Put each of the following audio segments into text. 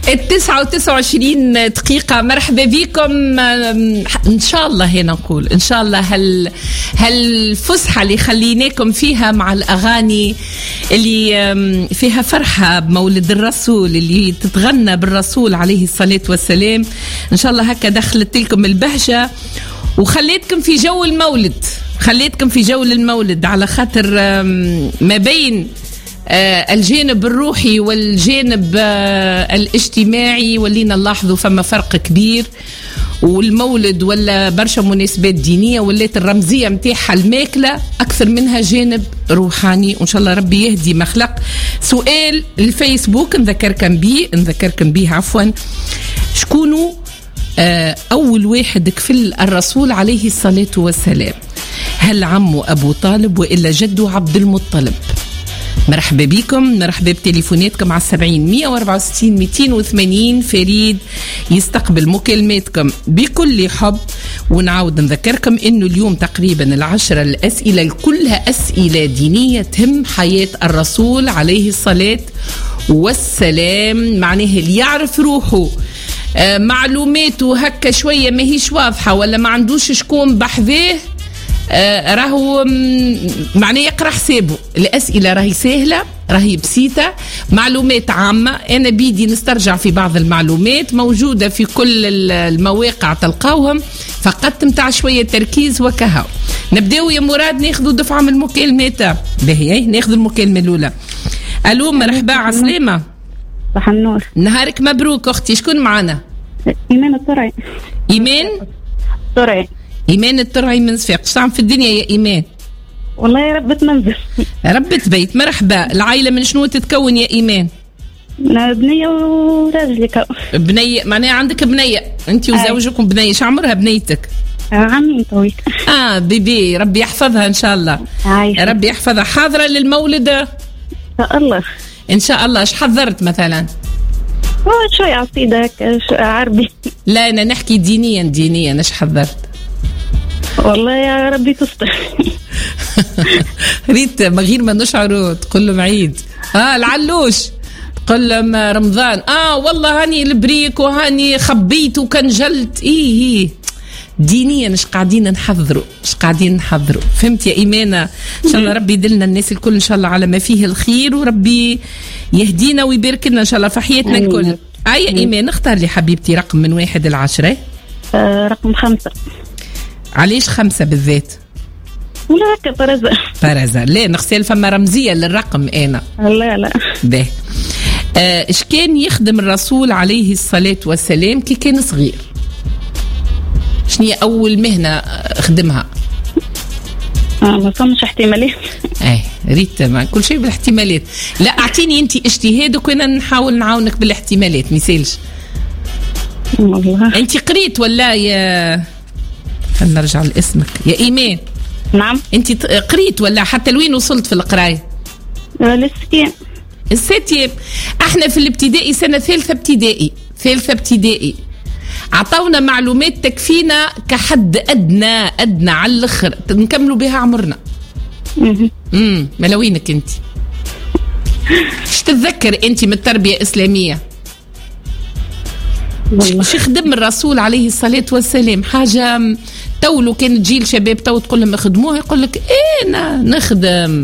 9:29 دقيقة. مرحبا بكم. إن شاء الله هنا نقول إن شاء الله هالفسحة اللي خليناكم فيها مع الأغاني اللي فيها فرحة بمولد الرسول، اللي تتغنى بالرسول عليه الصلاة والسلام. إن شاء الله هكا دخلت لكم البهجة وخليتكم في جو المولد، خليتكم في جو المولد، على خاطر ما بين الجانب الروحي والجانب الاجتماعي ولينا نلاحظوا فما فرق كبير. والمولد ولا برشا مناسبات دينية ولات الرمزية متاعها الماكلة أكثر منها جانب روحاني، وإن شاء الله ربي يهدي مخلق. سؤال الفيسبوك نذكركم بيه عفوا، شكونوا أول واحد كفل الرسول عليه الصلاة والسلام؟ هل عمه أبو طالب وإلا جده عبد المطلب؟ مرحبا بكم، مرحبا بتليفوناتكم على 70-164-280. فريد يستقبل مكالماتكم بكل حب. ونعود نذكركم إنه اليوم تقريبا 10 الأسئلة كلها أسئلة دينية تهم حياة الرسول عليه الصلاة والسلام. معناه اللي يعرف روحه معلوماته هكا شوية ما هيش واضحة ولا ما عندوش شكون بحذاه، راهو معناه يقرأ حسابه. الأسئلة راهي سهلة، راهي بسيطة، معلومات عامة. أنا بيدي نسترجع في بعض المعلومات موجودة في كل المواقع تلقاوهم، فقط متاع شوية تركيز وكهو. نبداو يا مراد ناخذوا دفعة من المكالمات. باهي ناخذ المكالمة الأولى. ألو، مرحبا، عسلامة. صباح النور. نهارك مبروك أختي. شكون معنا؟ إيمان الطرعي. إيمان الطرعي. إيمان الطرعي من صفاقس. شو عم في الدنيا يا إيمان؟ والله يا ربة منزل. ربة بيت. مرحبا. العائلة من شنو تتكون يا إيمان؟ بنية وراجلي. بنية معناها عندك بنية أنت وزوجكم. بنية شو عمرها بنيتك؟ عمين طويل. بيبي، ربي يحفظها إن شاء الله. عايشة. ربي يحفظها. حاضرة للمولد إن شاء الله. إن شاء الله. إيش حضرت مثلا؟ شوي عصيدة عربي. لا أنا نحكي دينيا. إيش حضرت؟ والله يا ربي تستر. ريت ما غير ما نشعروا تقول له عيد العلوش، تقول لهم رمضان. والله هاني البريك وهاني خبيت وكنجلت. إيه دينيا مش قاعدين نحضروا. فهمت يا إيمانة؟ إن شاء الله ربي يدلنا الناس الكل إن شاء الله على ما فيه الخير، وربي يهدينا ويبارك لنا إن شاء الله في حياتنا الكل. يا إيمان اختار لي حبيبتي رقم من 1 إلى 10. رقم 5. علاش 5 بالذات؟ ولا هكا برزة. لا نغسل فما رمزية للرقم أنا. لا به. إيش كان يخدم الرسول عليه الصلاة والسلام كي كان صغير؟ شنو هي أول مهنة خدمها؟ ما فهمش احتمالات. ريت ما كل شيء بالاحتمالات. لا أعطيني أنت اجتهادك وأنا نحاول نعاونك بالاحتمالات. مثالش والله أنت قريت ولا يا خلينا نرجع لاسمك يا إيمان؟ نعم. أنت قريت ولا حتى لوين وصلت في القراية؟ الستيم. احنا في الابتدائي سنة ثالثة ابتدائي عطونا معلومات تكفينا كحد أدنى على الآخر نكملوا بها عمرنا. ملوينك أنت؟ ايش تتذكر أنت من التربية الإسلامية؟ شو خدم الرسول عليه الصلاة والسلام؟ حاجة تولو كان جيل شباب تو تقول لهم اخدموها يقول لك أنا نخدم.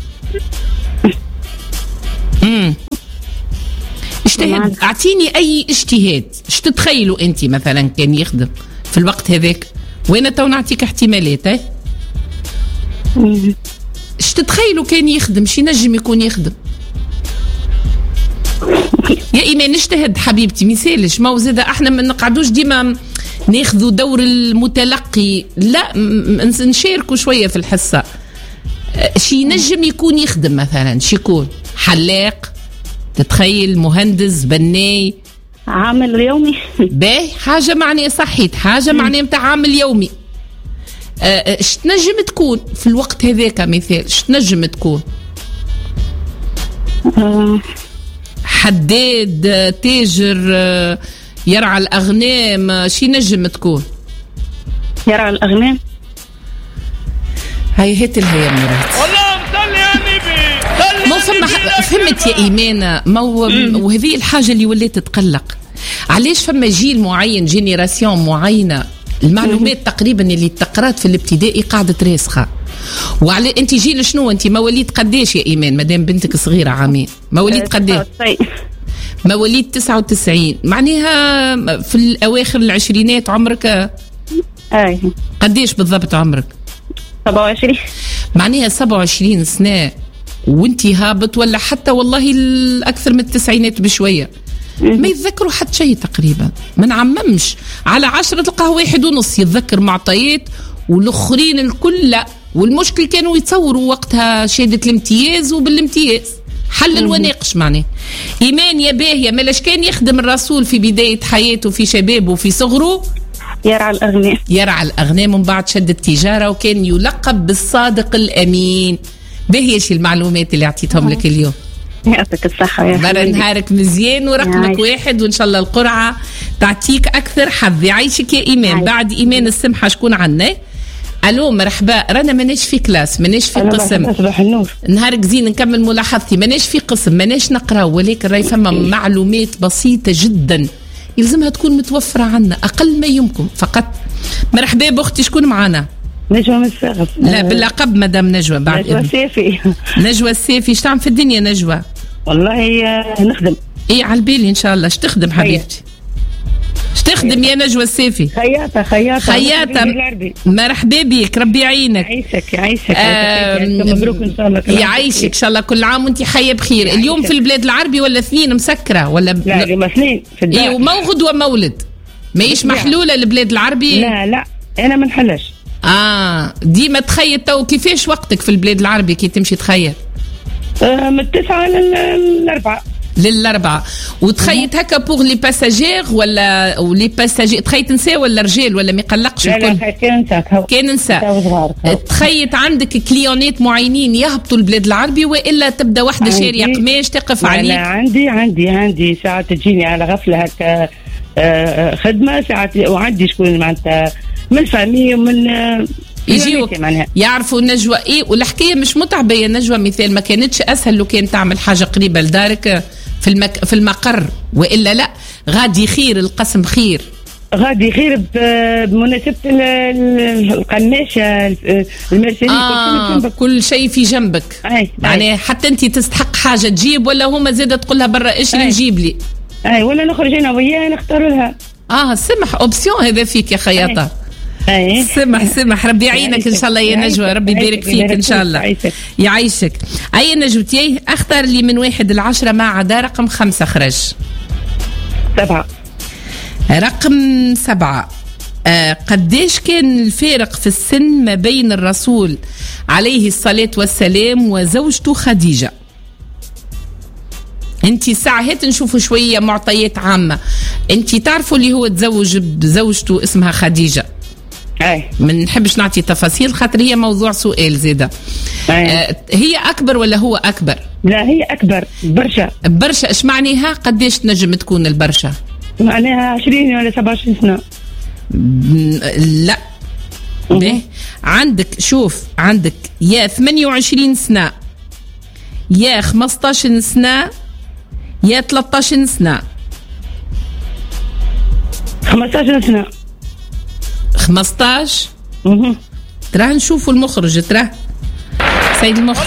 اجتهد. اعطيني اي اجتهاد. ايش تتخيلوا انت مثلا كان يخدم في الوقت هذاك؟ وانا تو نعطيك احتمالات. ايش تتخيلوا كان يخدم؟ شي نجم يكون يخدم؟ يا ايمان اجتهد حبيبتي. مثالش ما زاد احنا ما نقعدوش ديما ناخذوا دور المتلقي، لا نشاركوا شويه في الحصه. شي نجم يكون يخدم مثلا، شي يكون حلاق، تتخيل مهندس، بناي، عامل يومي. باهي حاجة معناه صحيت، حاجة معناه متاع عامل يومي. اش تنجم تكون في الوقت هذاك؟ مثال اش تنجم تكون؟ حداد، تاجر، يرعى الأغنام، شي نجم تكون؟ يرعى الأغنام. هاي هات الهيا مرات. والله صلي يا نبي. فهمت يا إيمان وهذه الحاجة اللي وليت تتقلق. علاش فما جيل معين جينيراسيون معينة المعلومات تقريبا اللي تقرات في الابتدائي قاعدة راسخة. وعلى انت جيل شنو؟ انت مواليد قداش يا إيمان مادام بنتك صغيرة عامين؟ مواليد قداش؟ مواليد 99 معناها في الأواخر العشرينات عمرك؟ اي قداش بالضبط عمرك؟ 27 معناها 27 سنة وانتي هابط ولا حتى والله الأكثر من التسعينات بشوية ما يتذكروا حتى شيء تقريبا. ما نعممش على 10 تلقاه 1.5 يتذكر معطيات والآخرين الكل لا. والمشكل كانوا يتصوروا وقتها شهادة الامتياز وبالامتياز حل الوناقش. معناه إيمان يا باهية ملاش كان يخدم الرسول في بداية حياته في شبابه في صغره يرعى الأغنام. يرعى الأغنام ومن بعد شد التجارة وكان يلقب بالصادق الأمين. باهيش المعلومات اللي اعطيتهم لك اليوم. يعطيك الصحة يا برا نهارك مزيان ورقمك 1 وإن شاء الله القرعة تعطيك أكثر حظ. يعيشك يا إيمان. بعد إيمان السمحة شكون عنا؟ الو مرحبا. رانا ماناش في كلاس ماناش في قسم. صباح النور. نهارك زين. نكمل ملاحظتي ماناش في قسم ماناش نقراو ولكن راهي فما معلومات بسيطة جدا يلزمها تكون متوفرة عنا أقل ما يمكن فقط. مرحبا بأختي شكون معنا؟ نجوى من الساغف. لا باللقب مدام نجوى. بعد نجوى السيفي. نجوى السيفي. اش تعمل في الدنيا نجوى؟ والله نخدم. ايه على بالي ان شاء الله. اش تخدم حبيبتي؟ اش تخدم يا نجوى السيفي؟ خياطة. مرحبا بك ربي يعينك. يعيشك مبروك ان شاء الله. يعيشك ان شاء الله كل عام وانت حية بخير. اليوم في البلاد العربي ولا اثنين مسكرة ولا لا اليوم اثنين في الدار. ايه وموغد ومولد ماهيش محلولة البلاد العربي؟ لا انا ما نحلش. ديما تخيط. تو كيفاش وقتك في البلاد العربي كي تمشي تخيط؟ من 9 لل4 وتخيط هكا بوغ لي باساجير ولا ولي باساجير تخيط نساء ولا رجال ولا ما يقلقش الكل؟ لا كان نساء. تخيط عندك كليونات معينين يهبطوا البلاد العربي والا تبدا واحده شاريه قماش تقف عليك؟ لا عندي ساعات تجيني على غفله هكا خدمه ساعات وعندي شكون معناتها من فامي ومن يجيوك يعرفوا نجوى ايه. والحكايه مش متعبه يا نجوى. مثال ما كانتش اسهل لو كان تعمل حاجه قريبه لدارك في المقر والا لا غادي خير القسم خير. غادي خير بمناسبه القماشه المرسلين كل شيء في جنبك. يعني حتى انت تستحق حاجه تجيب ولا هما زاده تقول لها برا ايش نجيب لي ولا نخرج انا وياها نختار لها. سمح اوبسيون هذا فيك يا خياطه. سمح ربي يعينك ان شاء الله يا نجوى. ربي يبارك فيك ان شاء الله. يعيشك. اي نجوتي اختار لي من 1 ل 10 ما عدا رقم 5 خرج. 7. رقم 7. قديش كان الفارق في السن ما بين الرسول عليه الصلاة والسلام وزوجته خديجة؟ انتي ساعات نشوفوا شوية معطيات عامة. انتي تعرفوا اللي هو تزوج بزوجته اسمها خديجة. ما نحبش نعطي تفاصيل خاطر هي موضوع سؤال زيادة. هي أكبر ولا هو أكبر؟ لا هي أكبر برشا. إيش معناها قديش تنجم تكون البرشا؟ معناها 20 ولا 27 سنة. لا عندك شوف عندك يا 28 سنة يا 15 سنة يا 13 سنة. 15 سنة. 15. ترى نشوفوا المخرج ترى سيد المخرج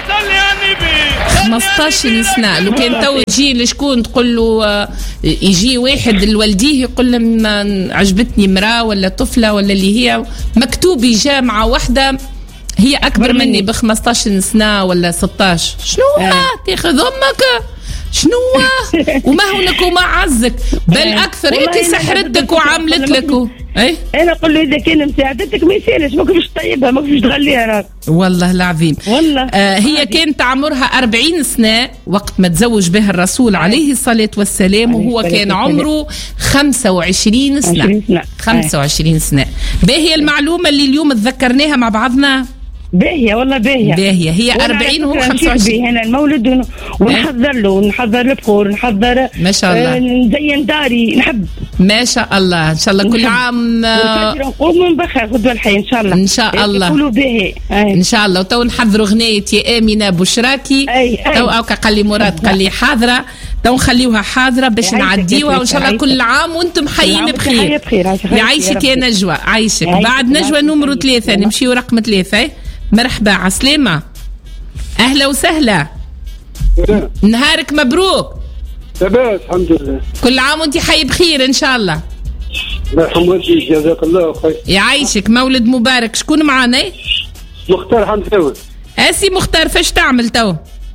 15 سنة. لو كان تو يجي لشكون تقول له يجي واحد لوالديه يقول له عجبتني امرأة ولا طفلة ولا اللي هي مكتوب جامعة واحدة هي أكبر مني ب 15 سنة ولا 16. شنو تاخذ أمك شنو وما هناك وما عزك بل أكثر أنت سحرتك وعملت لك. أنا أقول له إذا كان مساعدتك ما يسالش ما كيفاش تطيبها ما كيفاش تغليها راك. والله العظيم والله. هي كانت عمرها 40 سنة وقت ما تزوج بها الرسول عليه الصلاة والسلام وهو كان عمره 25 سنة. 25 سنة. باهي المعلومة اللي اليوم تذكرناها مع بعضنا باهيه والله باهيه هي 40 وهو 25. هنا المولد ونحضر له ونحضر البخور ونحضر ما شاء الله نزين داري نحب ما شاء الله. ان شاء الله كل عام نقوم ونبخر غدوه الحي ان شاء الله. ان شاء الله يقولوا باهي ان شاء الله. وتو نحضروا غنية يا امينه بوشراكي. تو اوكا قال لي مراد قال لي حاضره، تو نخليوها حاضره باش نعديوها وان شاء الله كل عام وانتم حيين بخير. يعيشك يا نجوى، عايشك. بعد نجوى نمرو 3 نمشيو رقم 3. مرحبا عسلامة، أهلا وسهلا، نهارك مبروك. لاباس الحمد لله، كل عام وانت حي بخير إن شاء الله. الله يحفظك جزاك الله خير. يعيشك، مولد مبارك. شكون معنا؟ مختار حمزاوي. أسي مختار، فاش تعمل تو؟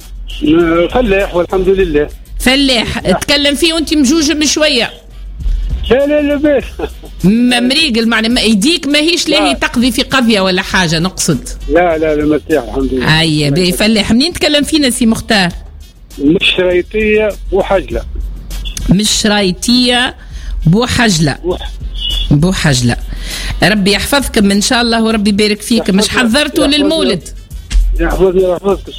فلاح والحمد لله. فلاح تكلم فيه وانت مجوجم شوية. لا باش مريقل معنى يديك ماهيش لاهي تقضي في قضية ولا حاجة نقصد. لا مرتاح الحمد لله. أي باهي فلاح. منين تكلم فينا سي مختار؟ مش شرايطية بوحجلة. مش شرايطية بوحجلة. بوحجلة. ربي يحفظكم إن شاء الله وربي يبارك فيكم. مش حضرتوا للمولد؟ يحفظني ويحفظك.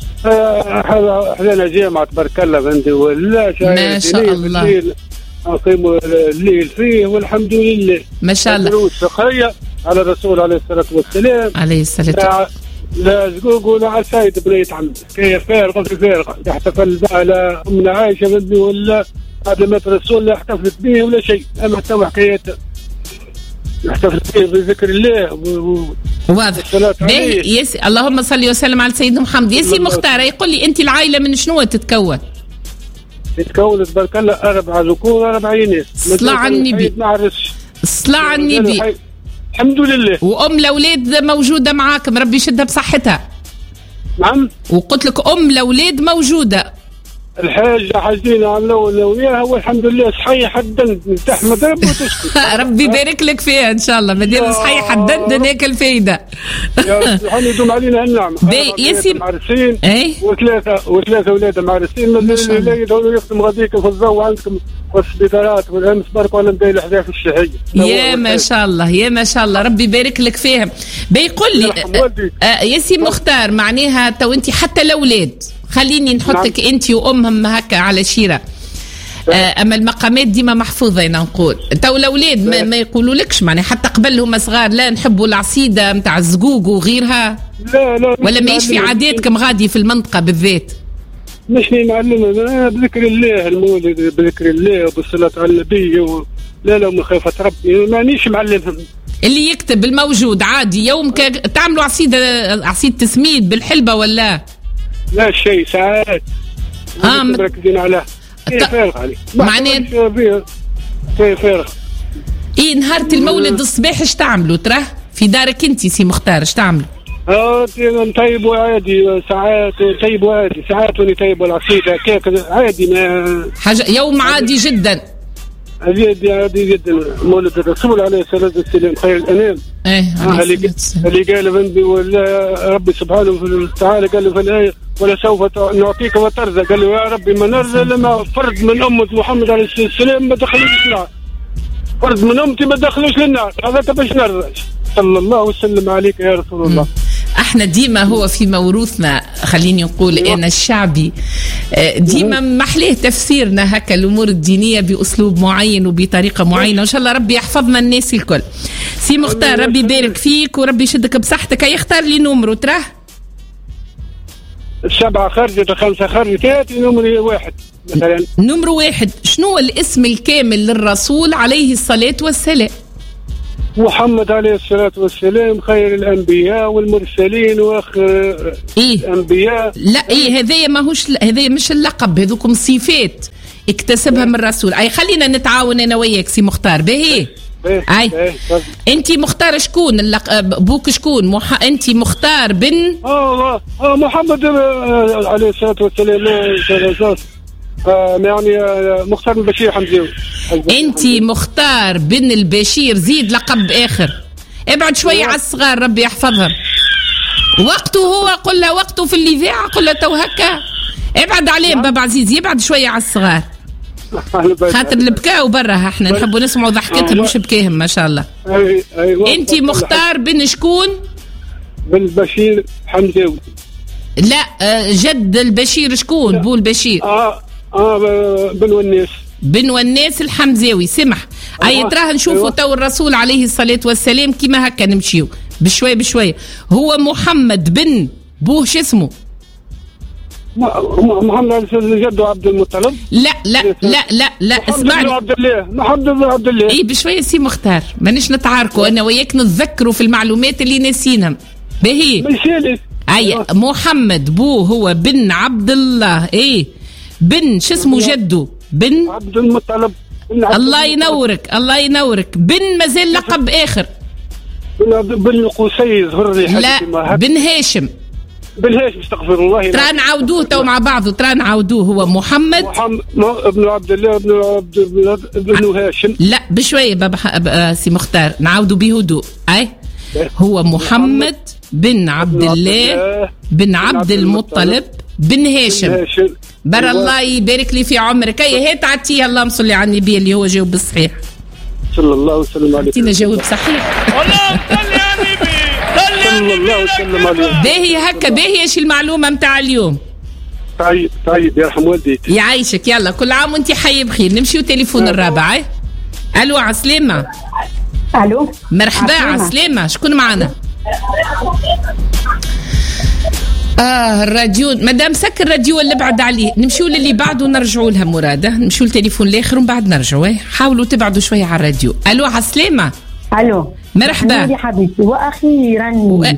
حنا جامعة تبارك الله عندي ولا ما شاء الله. أقيم الليل فيه والحمد لله ما شاء الله. سخية على الرسول عليه الصلاة والسلام. عليه الصلاة والسلام. لا زقوق ولا عسايد بنية عمد كي فارغة في فارغة. يحتفل بها لا أمنا عائشة بدي ولا هذا مات الرسول لا احتفلت به ولا شيء. أما توا حكايته احتفلت به بذكر الله واضح. اللهم صل وسلم على سيدنا محمد. ياسي مختار يقول لي أنت العائلة من شنو تتكون؟ تتكون تبارك الله 4 ذكور 4 إناث. صلاة على النبي. صلاة على النبي. الحمد لله. وأم الأولاد موجودة معاكم، ربي يشدها بصحتها. نعم. وقلت لك أم الأولاد موجودة. الحاجة حاجين عملونا وياها والحمد لله صحيح حدا تحمد ربي وتشكر. ربي يبارك لك فيها إن شاء الله. مادام صحيح حدا هناك الفايدة. يا رب يدوم علينا النعمة. ياسي معرسين وثلاثة أولاد معرسين. لا يدوروا يخدم غاديك في الضوء عندكم والسبيطارات والأمس بارك ولا نبدا الأحداث الشهية. يا ما شاء الله يا ما شاء الله ربي يبارك لك فيهم. بيقول لي ياسي مختار معناها تو أنت حتى الأولاد خليني نحطك انت وامهم هكا على شيره. اما المقامات ديما محفوظه انا نقول. تو الاولاد ما يقولوا لكش معناها حتى قبل هما صغار لا نحبوا العصيده نتاع الزقوق وغيرها؟ لا ولا ماهيش في عاداتكم غادي في المنطقه بالذات؟ مش معلمه بذكر الله المولد بذكر الله وبالصلاه على النبي لا ومخافه ربي مانيش معلمهم. اللي يكتب الموجود عادي يوم تعملوا عصيده تسميد بالحلبه ولا؟ لا شيء ساعات مركزين على فارغ عليه معناه فارغ. ايه نهار المولد الصباح ايش تعملوا تراه في دارك انت سي مختار ايش تعملوا؟ نطيب عادي ساعات نطيب عادي ساعات ونطيب العصيده كيك عادي ما حاجه يوم عادي جدا. عادي جدا. مولد الرسول عليه الصلاه والسلام خير الانام. اللي قال بندي ولا ربي سبحانه وتعالى قال له في الايه ولا سوف نعطيك وترضى. قال له يا ربي ما نرضى لما فرد من امه محمد عليه الصلاه والسلام ما دخلوش النار. فرد من امتي ما دخلوش للنار. هذا باش نرضى. صلى الله وسلم عليك يا رسول الله. احنا ديما هو في موروثنا خليني نقول انا الشعبي ديما محليه تفسيرنا هكا الامور الدينيه باسلوب معين وبطريقه معينه وان شاء الله ربي يحفظنا الناس الكل. سي مختار ربي يبارك فيك وربي يشدك بصحتك. يختار لي نمرو تراه 7 خرجت 5 خرجت نمرو 1 مثلا. نمرو 1 شنو الاسم الكامل للرسول عليه الصلاه والسلام؟ محمد عليه الصلاة والسلام خير الأنبياء والمرسلين وآخر الأنبياء. لا هذايا ماهوش هذايا مش اللقب هذوكم صفات اكتسبها من الرسول. أي خلينا نتعاون أنا وياك سي مختار باهي. أي أنت مختار شكون بوك شكون أنت مختار بن محمد عليه الصلاة والسلام يعني مختار بن بشير حمزاوي. انت مختار بن البشير زيد لقب اخر. ابعد شويه على الصغار ربي يحفظهم. وقته هو قل له وقته في الاذاعه قل له تو هكا ابعد عليهم بابا عزيز يبعد شويه على الصغار خاطر البكاء وبرا احنا نحبوا نسمعوا ضحكتهم مش بكاهم ما شاء الله. انت مختار بن شكون؟ بن بشير حمزاوي. لا جد البشير شكون؟ بو البشير بن والناس. بن والناس الحمزاوي. سمح اي تراه نشوفوا تو الرسول عليه الصلاة والسلام كيما هكا نمشيو بشوية بشوية. هو محمد بن بوه شو اسمه؟ محمد جده عبد المطلب. لا لا لا لا لا اسمعني. محمد بن عبد الله. اي بشوية سي مختار مانيش نتعاركوا انا وياك نتذكروا في المعلومات اللي ناسينها. باهي اي محمد بوه هو بن عبد الله. ايه بن شو اسمه جده؟ بن عبد المطلب. الله ينورك الله ينورك. بن مازال لقب اخر. بن قصي زهري. لا بن هاشم. بن هاشم استغفر الله. ترى نعاودوه تو مع بعض. ترى نعاودوه. هو محمد ابن عبد الله ابن هاشم. لا بشويه بابا سي مختار نعاودوا بهدوء. اي هو محمد بن عبد الله بن عبد المطلب بن هاشم. بر الله يبارك لي في عمرك. اي هات عطيه اللهم صل على النبي اللي هو جاوب بالصحيح صلى الله وسلم عليه. عطينا جاوب صحيح. اللهم صل على النبي صلى الله وسلم عليه. باهي هكا باهي. ايش المعلومه نتاع اليوم؟ طيب يرحم والديك. يعيشك. يلا كل عام وانت حي بخير. نمشيو تليفون الرابع. الو عسلامة. الو مرحبا عسلامة. شكون معنا؟ الراديو مدام سكر الراديو اللي بعد عليه. نمشيو للي بعده ونرجعوا لها مرادة. نمشيو للتليفون الاخر ومن بعد نرجعوا. حاولوا تبعدوا شويه على الراديو. الو عسلامة. الو مرحبا يا حبيبتي. واخيرا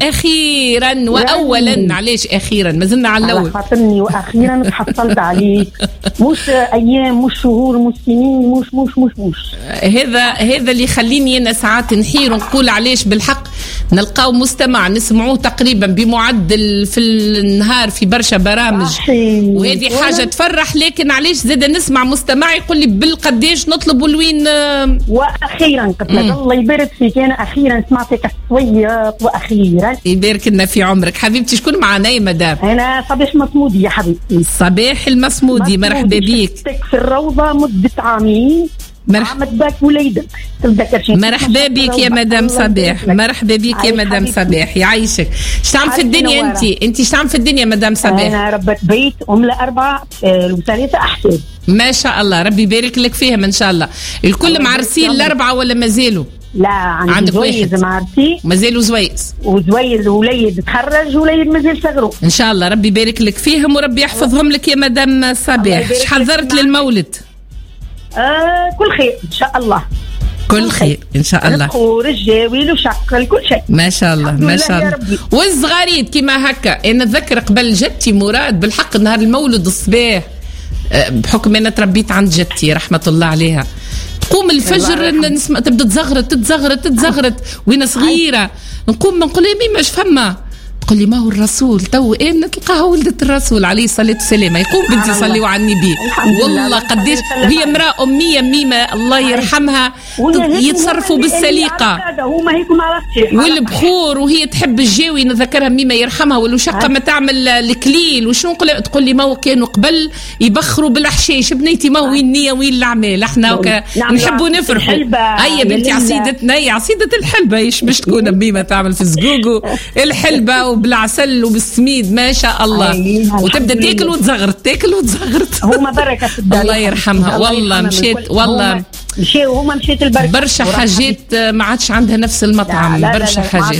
واولا علاش اخيرا مازلنا على الاول؟ خاطرني واخيرا تحصلت عليك. مش ايام مش شهور مش سنين مش هذا اللي يخليني انا ساعات نحير ونقول علاش بالحق نلقاو مستمع نسمعوه تقريبا بمعدل في النهار في برشا برامج وهذه حاجه تفرح. لكن علاش زاد نسمع مستمع يقول لي بالقداش نطلب ولوين. واخيرا قلت لك الله يبارك فيك. انا اخيرا سمعتك الصويت واخيرا يبارك لنا في عمرك حبيبتي. شكون معنا يا مدام؟ انا صباح المصمودي يا حبيبتي. صباح المصمودي. مرحبا بيك. شفتك في الروضه مده عامين. عمد باك وليدك تتذكرش. مرحبا بك يا مدام صباح. مرحبا بك يا مدام صباح. يعيشك. ايش تعمل في الدنيا انت ايش تعمل في الدنيا مدام صباح؟ انا ربة بيت ل4 و3 احفاد. ما شاء الله ربي يبارك لك فيهم ان شاء الله. الكل معرسين 4 ولا مازالوا؟ لا عندي زويز معرسي مازالوا زويز وليد تخرج وليد مازال صغرو. ان شاء الله ربي يبارك لك فيهم وربي يحفظهم لك يا مدام صباح. ايش حضرت للمولد؟ كل خير ان شاء الله. كل خير ان شاء الله. الخور الجاويل وشق كل شيء ما شاء الله ما شاء الله. والصغاريد كيما هكا. انا نتذكر قبل جدتي مراد بالحق نهار المولد الصباح بحكم انا تربيت عند جدتي رحمه الله عليها. تقوم الفجر نسمع تبدا تزغرت وانا صغيره نقوم نقول لها ماش فما. تقول لي ما هو الرسول تو نتلقاها ولدة الرسول عليه الصلاة والسلام. يقوم بنتي صليوا على النبي. والله قديش وهي امرأة أمية ميمة الله يرحمها يتصرفوا بالسليقة والبخور وهي تحب الجاوي. نذكرها ميمة يرحمها والوشقة ما تعمل الكليل وشنو نقول. تقول لي ما هو كانوا قبل يبخروا بالحشيش. بنيتي ما هو وين النية وين الأعمال. احنا نحبوا نفرحوا. أي بنتي عصيدتنا هي عصيدة الحلبة. ايش باش تكون ميمة تعمل في زقوقو الحلبة وبالعسل وبالسميد ما شاء الله. وتبدا تاكل وتزغرت هما بركه في الدار الله يرحمها. والله مشيت والله هما مشيت البركه. برشا حاجات ما عادش عندها نفس المطعم. برشا حاجات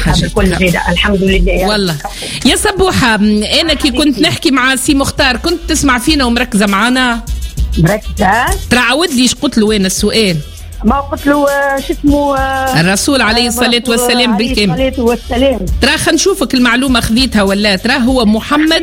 الحمد لله. والله يا صبوحه انا كي كنت نحكي مع سي مختار كنت تسمع فينا ومركزه معنا. مركزه تعاود لي ايش قلت له. وين السؤال؟ ما قلت له شو اسمه الرسول عليه الصلاة والسلام بالكامل. عليه الصلاة والسلام. ترى خلينا نشوفك المعلومة خذيتها ولا. ترى هو محمد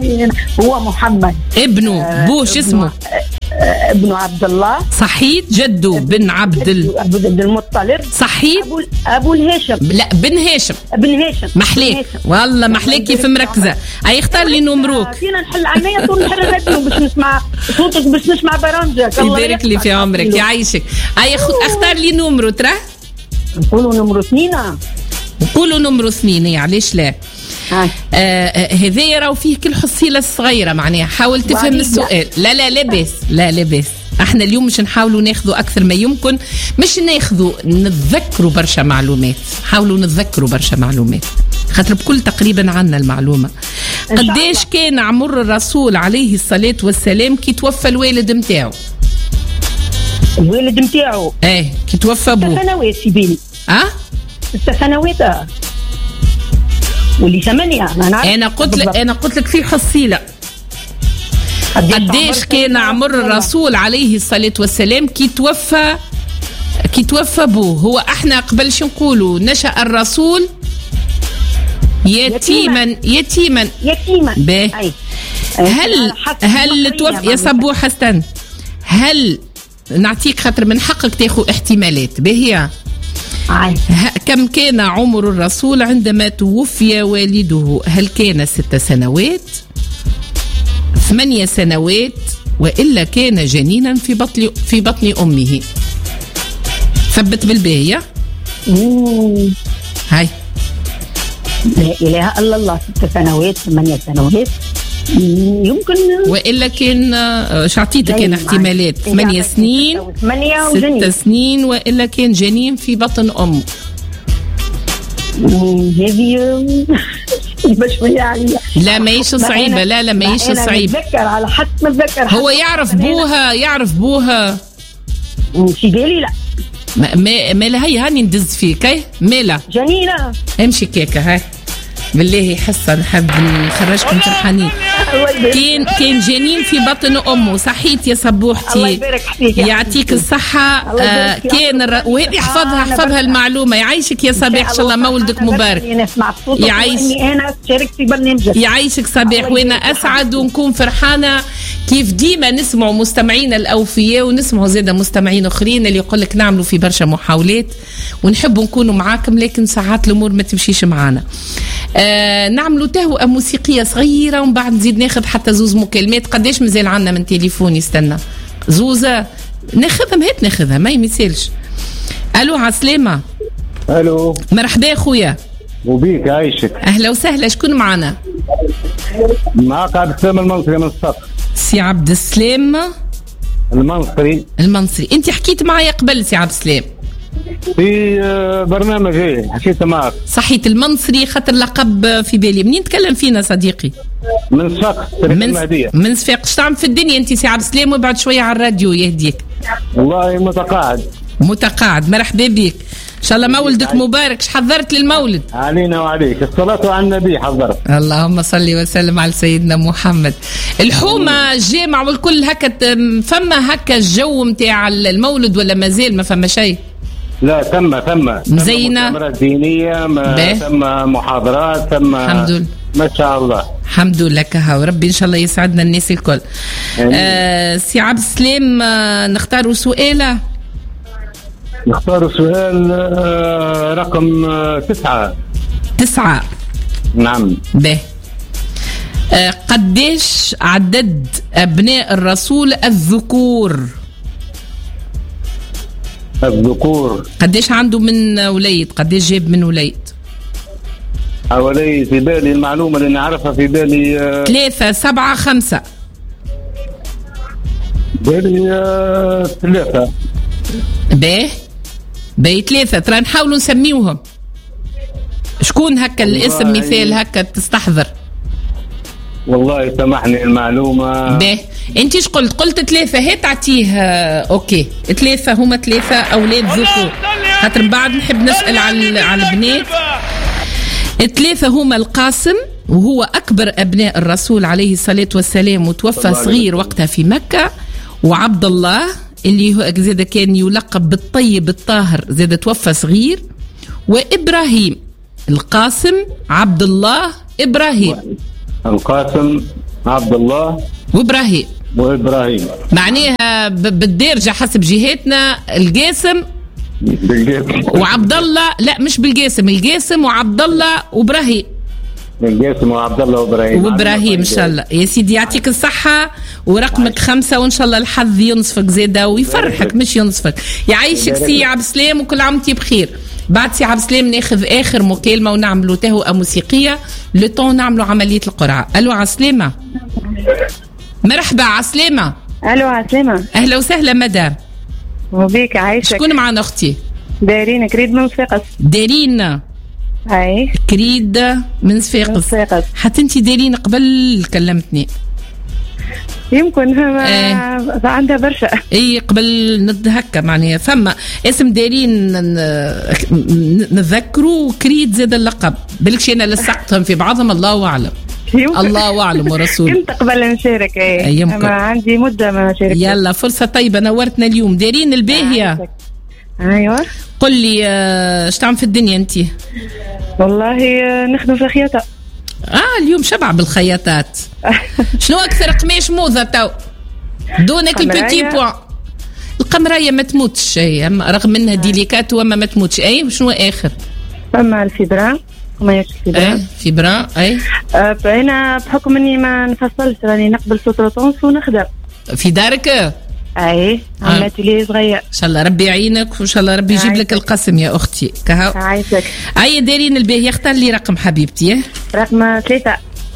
ابنه بوه شو اسمه؟ ابن عبد الله. صحيت. جده بن عبد المطلب. صحيت. ابو الهاشم. لا بن هاشم. محليك والله محليك كيف مركزه. اي اختار لي نمروك. فينا نحل عناية طول نحل الراديو باش نسمع صوتك باش نسمع برامجك. يبارك لي في عمرك يعيشك. اي اختار لي نمرو. ترى نقولوا نمرو 2. نقولوا نمرو 2 علاش لا. هذا راهو فيه كل حصيله صغيره معناها. حاول تفهم السؤال. لا لاباس. احنا اليوم مش نحاولوا ناخذوا اكثر ما يمكن. مش ناخذوا نتذكروا برشا معلومات. حاولوا نتذكروا برشا معلومات. خاطر بكل تقريبا عنا المعلومة. قديش كان عمر الرسول عليه الصلاة والسلام كي توفى الوالد متاعه؟ الوالد متاعه كي توفى ابوه 6 سنوات في بالي. 6 سنوات واللي 8 انا قلت لك في حصيلة. قديش كان عمر الرسول عليه الصلاة والسلام كي توفى ابوه؟ هو احنا قبل شو نقولوا نشأ الرسول يتيما. هل توفى يا صبوح؟ استنى، هل نعطيك خاطر من حقك تاخذ احتمالات باهية. كم كان عمر الرسول عندما توفي والده؟ هل كان 6 سنوات 8 سنوات وإلا كان جنينا في بطن أمه؟ ثبت بالباهية. هاي لا إله إلا الله. 6 سنوات 8 سنوات يمكن، وإلا كان شعطيتك كان احتمالات 8 سنين 6 سنين وإلا كان جنين في بطن أمه. هذه شوية عليا. لا ماهيش صعيبة. لا ماهيش صعيبة. نتذكر على حد نتذكر. هو يعرف بوها في بالي. لا مالا هي هاني ندز فيك. مالا جنينة امشي كيكة. هاي بالله حصة نحب نخرجكم فرحانين. كان جنين في بطن أمه. صحيت يا صبوحتي، يعطيك الصحة. كان وهذه احفظها المعلومة. يعيشك يا صباح، إن شاء الله مولدك مبارك. يعيشك صباح، وأنا أسعد ونكون فرحانة كيف ديما نسمعوا مستمعين الأوفياء ونسمعوا زيادة مستمعين آخرين اللي يقول لك نعملوا في برشا محاولات ونحبوا نكونوا معاكم، لكن ساعات الأمور ما تمشيش معانا. نعملوا تهوئة موسيقية صغيرة ومن بعد نزيد ناخذ حتى 2 مكالمات. قداش مازال عنا من تليفون يستنى؟ 2 ناخذها ما يمثلش. الو عسلامة. الو مرحبا خويا. وبيك عايشك. اهلا وسهلا. شكون معنا؟ معك عبد السلام المنصري من السطح. سي عبد السلام المنصري. انت حكيت معايا قبل سي عبد السلام في برنامج حكيت معك. صحيت المنصري خاطر لقب في بالي. منين تكلم فينا صديقي؟ من صفاقس. من صفاقس. تعمل في الدنيا انت سي عبد السلام وبعد شويه على الراديو يهديك؟ والله متقاعد. مرحبا بك. ان شاء الله مولدك مبارك. ايش حضرت للمولد؟ علينا وعليك الصلاة على النبي. حضرت. اللهم صل وسلم على سيدنا محمد. الحومة الجامع والكل هكا فما هكا الجو متاع المولد ولا مازال ما فما شيء؟ لا ثم مزينة مؤتمرات دينية، ثم محاضرات، ثم الحمد لله ما شاء الله. الحمد لله كها، وربي إن شاء الله يسعدنا الناس الكل. سي عبد السلام نختاروا سؤال رقم 9. نعم. به قديش عدد أبناء الرسول الذكور؟ قديش عنده من وليد؟ قديش جاب من وليد؟ حوالي في بالي المعلومة اللي نعرفها في بالي 3 7 5 بالي 3. باهي 3. ترى نحاولوا نسميوهم. شكون هكا الاسم مثال هكا تستحضر؟ والله سامحني المعلومة. باهي انت ايش قلت 3. هي تعطيه اوكي 3 هما 3 اولاد ذكور، خاطر بعد نحب نسأل على البنات. 3 هما القاسم وهو اكبر ابناء الرسول عليه الصلاة والسلام وتوفى صغير وقتها في مكة، وعبد الله اللي هو زاد كان يلقب بالطيب الطاهر زاد توفى صغير، وإبراهيم. القاسم عبد الله إبراهيم. القاسم عبد الله وإبراهيم. معناها بالدرجة حسب جهتنا القاسم وعبد الله. لا مش بالقاسم، القاسم وعبد الله وإبراهيم. وإبراهيم إن شاء الله يا سيدي. يعطيك الصحة ورقمك 5 وإن شاء الله الحظ ينصفك زيادة ويفرحك مش ينصفك. يعيشك سي عبد السلام وكل عام وانتي بخير. بعد سي عبد السلام ناخذ آخر مكالمة ونعملوا تهوئة موسيقية لطون نعملوا عملية القرعة. ألو عسلامة. مرحبا عسلامة. ألو عسلامة. أهلا وسهلا مدام. وبيك عايشك. شكون معنا أختي؟ دارين كريد من صفاقس. دارين اي كريد من صفاقس. حتى انت دايرين قبل كلمتني يمكن عندها برشا. اي قبل هكا معناها فما اسم دايرين نتذكروا كريد زاد اللقب بالكش انا لصقتهم في بعضهم الله اعلم. الله اعلم ورسوله. كنت قبل نشارك اما عندي مده ما شاركت. يلا فرصه طيبه نورتنا اليوم. دايرين الباهيه. ايوه قل لي اش تعمل في الدنيا انت؟ والله نخدم في الخياطه. اليوم شبع بالخياطات. شنو اكثر قماش موضه تو دونك البيتي بوان؟ القمرايه ما تموتش هي رغم انها ديليكات وما ما تموتش. اي وشنو اخر؟ فما الفيبران قماش الفيبران. فيبران اي. انا بحكم اني ما نفصلش راني نقبل سوتروتونس ونخدم في دارك. اي عملتي لي صغير. ان شاء الله ربي يعينك وان شاء الله ربي يجيب لك القسم يا اختي. عايشك. اي دايرين الباهي. اختار لي رقم حبيبتي. رقم 3.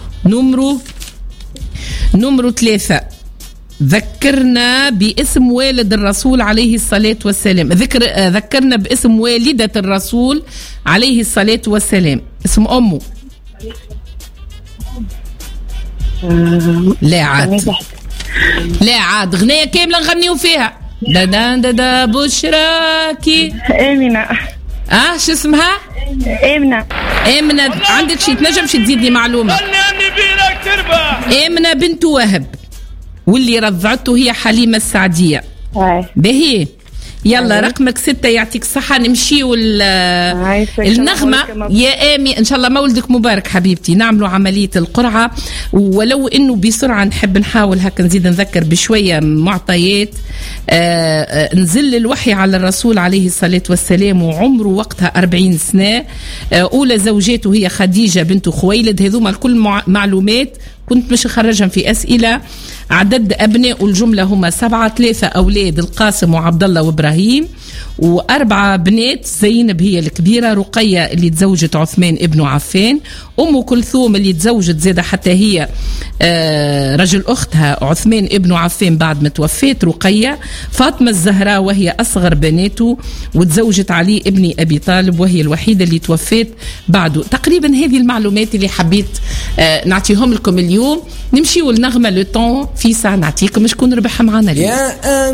نمرو 3. ذكرنا باسم والد الرسول عليه الصلاة والسلام. ذكرنا باسم والدة الرسول عليه الصلاة والسلام. اسم أمه. لا عاد غنية كاملة نغنيو فيها. دا بشراكي آمنة. شو اسمها؟ آمنة. عندك شي تنجم شي تزيدني معلومة؟ آمنة بنت وهب واللي رضعته هي حليمة السعدية. باهي يلا رقمك 6 يعطيك الصحة. نمشيو النغمة يا آمي. إن شاء الله مولدك مبارك حبيبتي. نعملوا عملية القرعة ولو إنه بسرعة نحب نحاول هكا نزيد نذكر بشوية معطيات. نزل الوحي على الرسول عليه الصلاة والسلام وعمره وقتها 40 سنة. أولى زوجاته هي خديجة بنت خويلد. هذوما الكل معلومات كنت مش خرجهم في أسئلة. عدد أبناء الجملة هم 7. 3 أولاد القاسم وعبد الله وإبراهيم و4 بنات. زينب هي الكبيرة. رقية اللي تزوجت عثمان ابن عفان. أم كلثوم اللي تزوجت زادة حتى هي رجل أختها عثمان ابن عفان بعد ما توفيت رقية. فاطمة الزهراء وهي أصغر بناته وتزوجت علي ابن أبي طالب وهي الوحيدة اللي توفيت بعده. تقريبا هذه المعلومات اللي حبيت نعطيهم لكم اليوم. نمشيو النغمة لو طون في ساعة نعطيكم شكون ربح معنا اليوم.